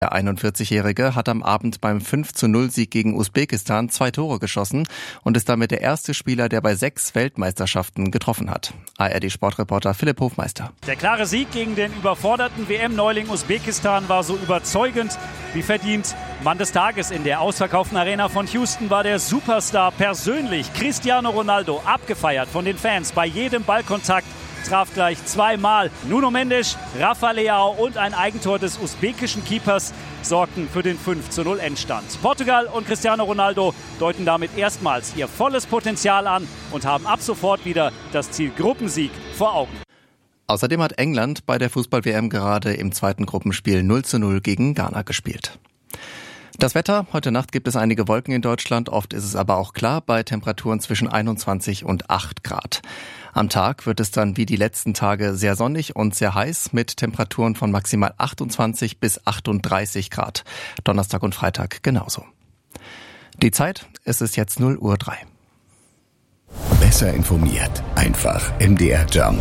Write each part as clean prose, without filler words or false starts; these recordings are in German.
Der 41-Jährige hat am Abend beim 5:0-Sieg gegen Usbekistan 2 Tore geschossen und ist damit der erste Spieler, der bei 6 Weltmeisterschaften getroffen hat. ARD-Sportreporter Philipp Hofmeister. Der klare Sieg gegen den überforderten WM-Neuling Usbekistan war so überzeugend wie verdient. Mann des Tages in der ausverkauften Arena von Houston war der Superstar persönlich. Cristiano Ronaldo, abgefeiert von den Fans bei jedem Ballkontakt. Traf gleich 2-mal. Nuno Mendes, Rafa Leao und ein Eigentor des usbekischen Keepers sorgten für den 5:0 Endstand. Portugal und Cristiano Ronaldo deuten damit erstmals ihr volles Potenzial an und haben ab sofort wieder das Ziel Gruppensieg vor Augen. Außerdem hat England bei der Fußball-WM gerade im zweiten Gruppenspiel 0:0 gegen Ghana gespielt. Das Wetter: Heute Nacht gibt es einige Wolken in Deutschland, oft ist es aber auch klar bei Temperaturen zwischen 21 und 8 Grad. Am Tag wird es dann wie die letzten Tage sehr sonnig und sehr heiß mit Temperaturen von maximal 28 bis 38 Grad. Donnerstag und Freitag genauso. Die Zeit, es ist jetzt 0:03 Uhr. Besser informiert, einfach MDR Jump.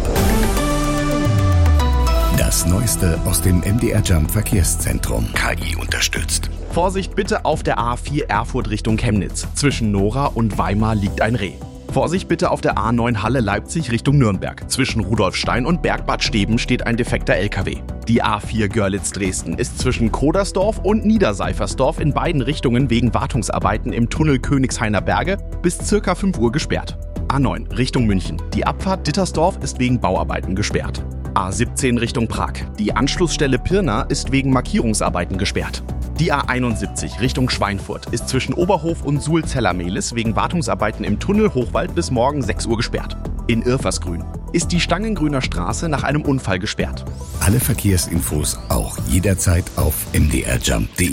Das Neueste aus dem MDR Jump Verkehrszentrum. KI unterstützt. Vorsicht bitte auf der A4 Erfurt Richtung Chemnitz. Zwischen Nora und Weimar liegt ein Reh. Vorsicht bitte auf der A9 Halle-Leipzig Richtung Nürnberg. Zwischen Rudolfstein und Bergbad Steben steht ein defekter LKW. Die A4 Görlitz-Dresden ist zwischen Kodersdorf und Niederseifersdorf in beiden Richtungen wegen Wartungsarbeiten im Tunnel Königshainer Berge bis ca. 5 Uhr gesperrt. A9 Richtung München. Die Abfahrt Dittersdorf ist wegen Bauarbeiten gesperrt. A17 Richtung Prag. Die Anschlussstelle Pirna ist wegen Markierungsarbeiten gesperrt. Die A71 Richtung Schweinfurt ist zwischen Oberhof und Suhl-Zellermehlis wegen Wartungsarbeiten im Tunnel Hochwald bis morgen 6 Uhr gesperrt. In Irfersgrün ist die Stangengrüner Straße nach einem Unfall gesperrt. Alle Verkehrsinfos auch jederzeit auf mdrjump.de.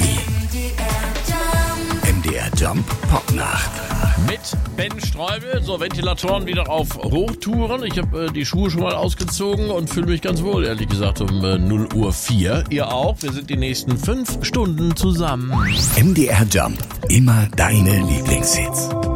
MDR Jump Popnacht. Mit Ben Streubel, so Ventilatoren wieder auf Hochtouren. Ich habe die Schuhe schon mal ausgezogen und fühle mich ganz wohl, ehrlich gesagt, um 0:04 Uhr. Ihr auch? Wir sind die nächsten 5 Stunden zusammen. MDR Jump, immer deine Lieblingshits.